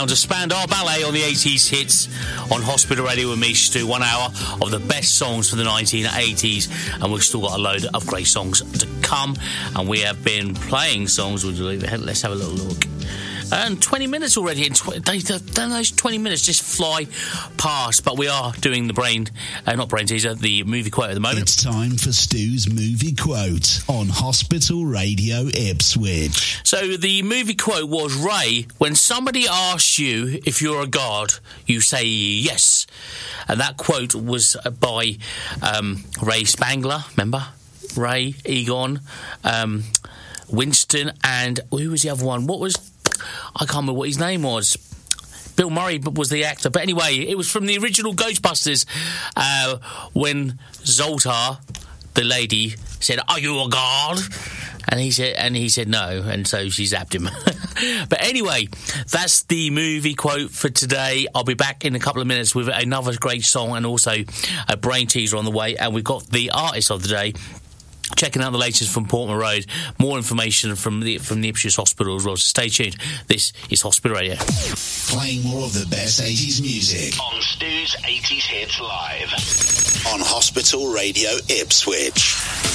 To Spandau Ballet on the 80s hits on Hospital Radio with me, Stu. 1 hour of the best songs from the 1980s, and we've still got a load of great songs to come, and we have been playing songs. Let's have a little look. And 20 minutes already. Those 20 minutes just fly past. But we are doing the not brain teaser, the movie quote at the moment. It's time for Stu's movie quote on Hospital Radio Ipswich. So the movie quote was, Ray, when somebody asks you if you're a god, you say yes. And that quote was by Ray Spangler, remember? Ray, Egon, Winston, and who was the other one? I can't remember what his name was. Bill Murray was the actor. But anyway, it was from the original Ghostbusters when Zoltar, the lady, said, "Are you a god?" And he said no, and so she zapped him. But anyway, that's the movie quote for today. I'll be back in a couple of minutes with another great song and also a brain teaser on the way. And we've got the artist of the day. Checking out the latest from Portman Road. More information from the Ipswich Hospital as well. So stay tuned. This is Hospital Radio. Playing more of the best 80s music on Stu's 80s Hits Live on Hospital Radio Ipswich.